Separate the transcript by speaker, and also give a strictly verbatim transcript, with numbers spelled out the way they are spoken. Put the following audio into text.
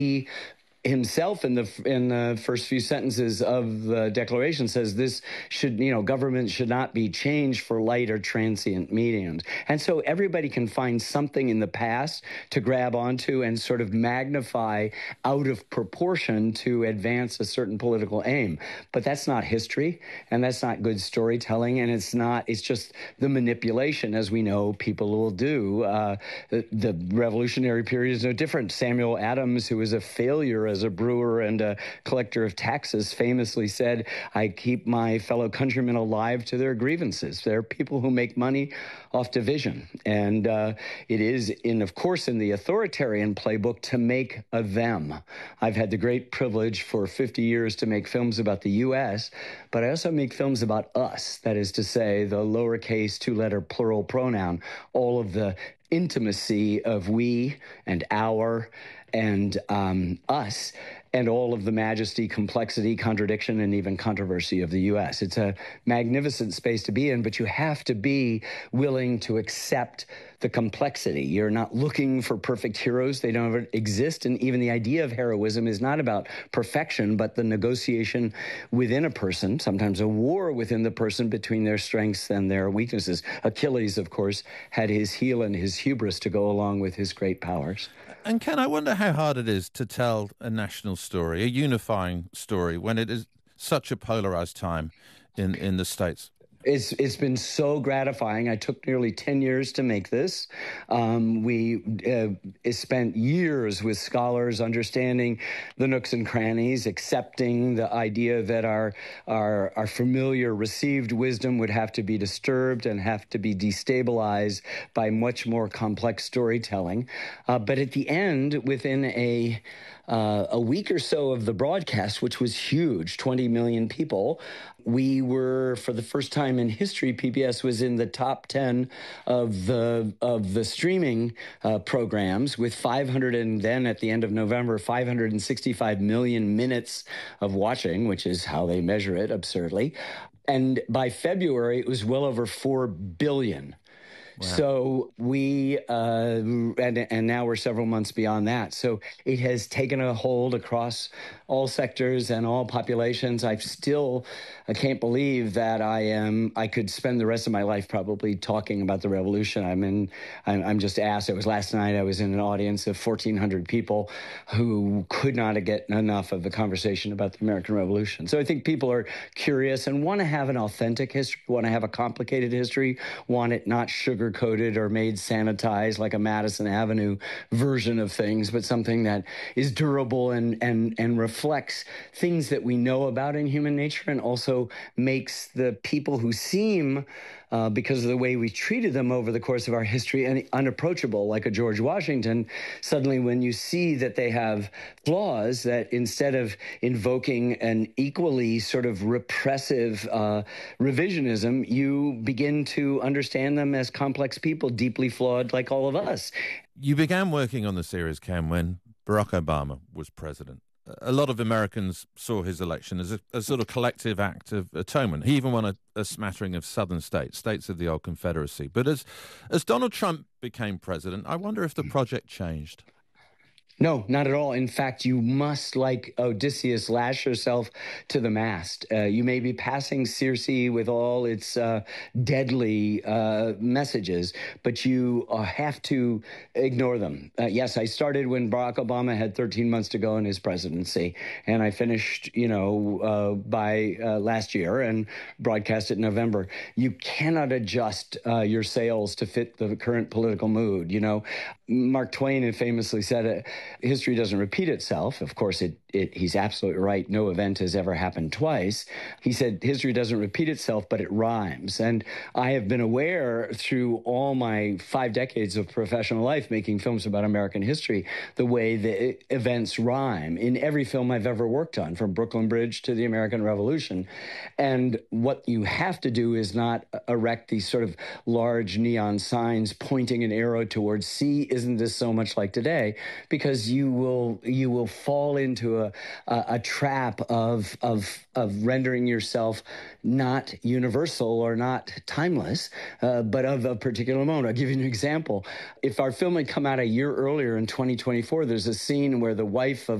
Speaker 1: He himself in the in the first few sentences of the Declaration says this should, you know, government should not be changed for light or transient mediums. And so everybody can find something in the past to grab onto and sort of magnify out of proportion to advance a certain political aim. But that's not history, and that's not good storytelling, and it's not, it's just the manipulation, as we know people will do. Uh, the, the Revolutionary period is no different. Samuel Adams, who was a failure as a brewer and a collector of taxes, famously said, I keep my fellow countrymen alive to their grievances. There are people who make money off division. And uh, it is, in, of course, in the authoritarian playbook to make a them. I've had the great privilege for fifty years to make films about the U S, but I also make films about us. That is to say, the lowercase two-letter plural pronoun, all of the intimacy of we and our and um, us, and all of the majesty, complexity, contradiction, and even controversy of the U S. It's a magnificent space to be in, but you have to be willing to accept the complexity. You're not looking for perfect heroes. They don't ever exist. And even the idea of heroism is not about perfection, but the negotiation within a person, sometimes a war within the person between their strengths and their weaknesses. Achilles, of course, had his heel and his hubris to go along with his great powers.
Speaker 2: And Ken, I wonder how hard it is to tell a national story, a unifying story, when it is such a polarized time in, in the States.
Speaker 1: It's it's been so gratifying. I took nearly ten years to make this. Um, we uh, spent years with scholars understanding the nooks and crannies, accepting the idea that our, our, our familiar received wisdom would have to be disturbed and have to be destabilized by much more complex storytelling. Uh, but at the end, within a Uh, a week or so of the broadcast, which was huge, twenty million people, we were, for the first time in history, P B S was in the top ten of the of the streaming uh, programs, with five hundred, and then at the end of November, five hundred sixty-five million minutes of watching, which is how they measure it, absurdly. And by February, it was well over four billion. Wow. So we, uh, and, and now we're several months beyond that. So it has taken a hold across all sectors and all populations. I still, I can't believe that I am, I could spend the rest of my life probably talking about the revolution. I'm in, I'm, I'm just asked, it was last night, I was in an audience of fourteen hundred people who could not get enough of the conversation about the American Revolution. So I think people are curious and want to have an authentic history, want to have a complicated history, want it not sugar coated or made sanitized like a Madison Avenue version of things, but something that is durable and and and reflects things that we know about in human nature, and also makes the people who seem, uh, because of the way we treated them over the course of our history, and unapproachable, like a George Washington, suddenly when you see that they have flaws, that instead of invoking an equally sort of repressive uh, revisionism, you begin to understand them as complex people, deeply flawed like all of us.
Speaker 2: You began working on the series, Ken, when Barack Obama was president. A lot of Americans saw his election as a, a sort of collective act of atonement. He even won a, a smattering of southern states, states of the old Confederacy. But as, as Donald Trump became president, I wonder if the project changed.
Speaker 1: No, not at all. In fact, you must, like Odysseus, lash yourself to the mast. Uh, you may be passing Circe with all its uh, deadly uh, messages, but you uh, have to ignore them. Uh, yes, I started when Barack Obama had thirteen months to go in his presidency, and I finished, you know, uh, by uh, last year and broadcast it in November. You cannot adjust uh, your sails to fit the current political mood. You know, Mark Twain had famously said it. History doesn't repeat itself. Of course, it, it, he's absolutely right. No event has ever happened twice. He said history doesn't repeat itself, but it rhymes. And I have been aware through all my five decades of professional life making films about American history, the way the events rhyme in every film I've ever worked on, from Brooklyn Bridge to the American Revolution. And what you have to do is not erect these sort of large neon signs pointing an arrow towards, see, isn't this so much like today? Because because you will you will fall into a a, a trap of of of rendering yourself not universal or not timeless, uh, but of a particular moment. I'll give you an example. If our film had come out a year earlier in twenty twenty-four, there's a scene where the wife of